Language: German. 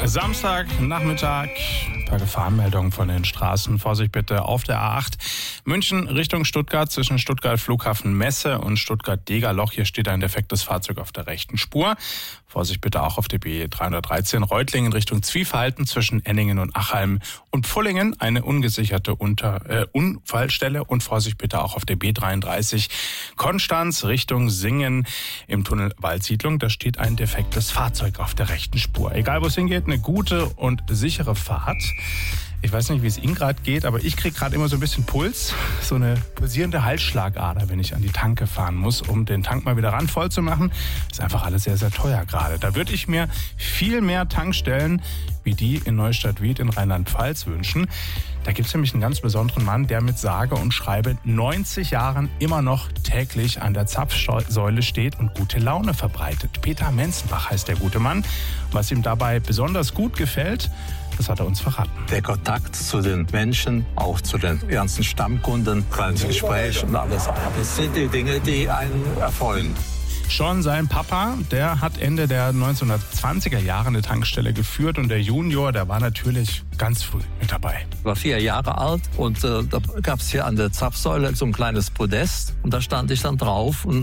Samstagnachmittag, ein paar Gefahrenmeldungen von den Straßen. Vorsicht bitte auf der A8 München Richtung Stuttgart zwischen Stuttgart Flughafen Messe und Stuttgart-Degerloch. Hier steht ein defektes Fahrzeug auf der rechten Spur. Vorsicht bitte auch auf der B313 Reutlingen Richtung Zwiefalten zwischen Enningen und Achalm und Pfullingen. Eine ungesicherte Unfallstelle und Vorsicht bitte auch auf der B33 Konstanz Richtung Singen im Tunnel Waldsiedlung. Da steht ein defektes Fahrzeug auf der rechten Spur. Egal wo es hingeht, eine gute und sichere Fahrt. Ich weiß nicht, wie es Ihnen gerade geht, aber ich kriege gerade immer so ein bisschen Puls. So eine pulsierende Halsschlagader, wenn ich an die Tanke fahren muss, um den Tank mal wieder voll zu machen. Ist einfach alles sehr, sehr teuer gerade. Da würde ich mir viel mehr Tankstellen wie die in Neustadt-Wied in Rheinland-Pfalz wünschen. Da gibt es nämlich einen ganz besonderen Mann, der mit sage und schreibe 90 Jahren immer noch täglich an der Zapfsäule steht und gute Laune verbreitet. Peter Menzenbach heißt der gute Mann. Was ihm dabei besonders gut gefällt, das hat er uns verraten. Der Kontakt zu den Menschen, auch zu den ganzen Stammkunden, kleines Gespräch und alles. Das sind die Dinge, die einen erfreuen. Schon sein Papa, der hat Ende der 1920er Jahre eine Tankstelle geführt und der Junior, der war natürlich ganz früh mit dabei. Ich war 4 Jahre alt und da gab es hier an der Zapfsäule so ein kleines Podest und da stand ich dann drauf und